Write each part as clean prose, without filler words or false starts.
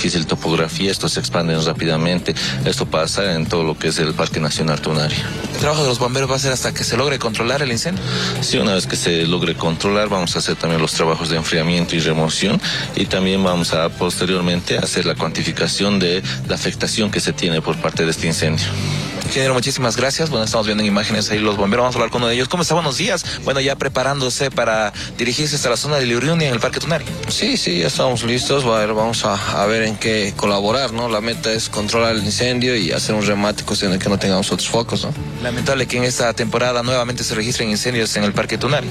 difícil topografía, estos se expanden rápidamente. Esto pasa en todo lo que es el Parque Nacional Tunari. ¿El trabajo de los bomberos va a ser hasta que se logre controlar el incendio? Sí, una vez que se logre controlar, vamos a hacer también los trabajos de enfriamiento y remoción, y también vamos a posteriormente hacer la cuantificación de la afectación que se tiene por parte de este incendio. Ingeniero, muchísimas gracias. Bueno, estamos viendo en imágenes ahí los bomberos. Vamos a hablar con uno de ellos. ¿Cómo está? Buenos días. Bueno, ya preparándose para dirigirse hasta la zona de Liuriuni en el Parque Tunari. Sí, ya estamos listos. Vamos a ver en qué colaborar, ¿no? La meta es controlar el incendio y hacer un remate, cuestión de que no tengamos otros focos, ¿no? Lamentable que en esta temporada nuevamente se registren incendios en el Parque Tunari.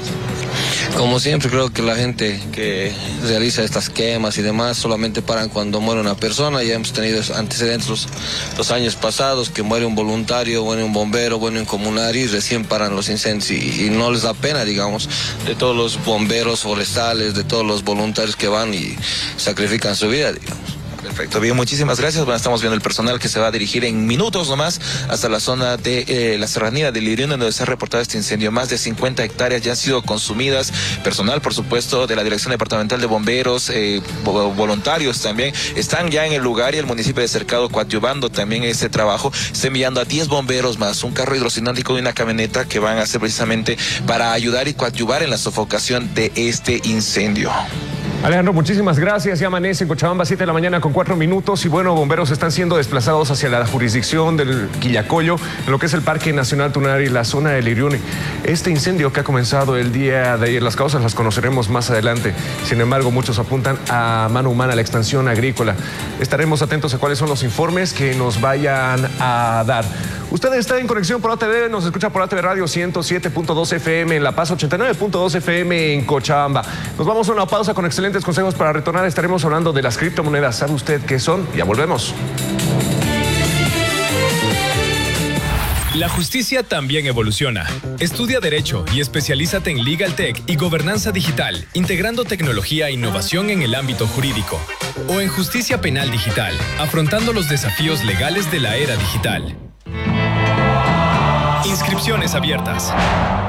Como siempre, creo que la gente que realiza estas quemas y demás solamente paran cuando muere una persona. Ya hemos tenido antecedentes los años pasados, que muere un voluntario, muere un bombero, muere un comunitario y recién paran los incendios y no les da pena, digamos, de todos los bomberos forestales, de todos los voluntarios que van y sacrifican su vida, digamos. Perfecto, bien, muchísimas gracias. Bueno, estamos viendo el personal que se va a dirigir en minutos nomás hasta la zona de la serranía de Liuriuni, donde se ha reportado este incendio. Más de 50 hectáreas ya han sido consumidas. Personal, por supuesto, de la Dirección Departamental de Bomberos, voluntarios también, están ya en el lugar, y el municipio de Cercado coadyuvando también ese trabajo. Está enviando a 10 bomberos más, un carro hidrocinético y una camioneta que van a hacer precisamente para ayudar y coadyuvar en la sofocación de este incendio. Alejandro, muchísimas gracias. Ya amanece en Cochabamba, 7 de la mañana con 4 minutos. Y bueno, bomberos están siendo desplazados hacia la jurisdicción del Quillacollo, en lo que es el Parque Nacional Tunari, la zona de Liuriuni. Este incendio que ha comenzado el día de ayer, las causas las conoceremos más adelante. Sin embargo, muchos apuntan a mano humana, la extensión agrícola. Estaremos atentos a cuáles son los informes que nos vayan a dar. Usted está en conexión por ATV, nos escucha por ATV Radio 107.2 FM en La Paz, 89.2 FM en Cochabamba. Nos vamos a una pausa con excelentes consejos para retornar. Estaremos hablando de las criptomonedas. ¿Sabe usted qué son? Ya volvemos. La justicia también evoluciona. Estudia Derecho y especialízate en Legal Tech y Gobernanza Digital, integrando tecnología e innovación en el ámbito jurídico. O en Justicia Penal Digital, afrontando los desafíos legales de la era digital. Inscripciones abiertas.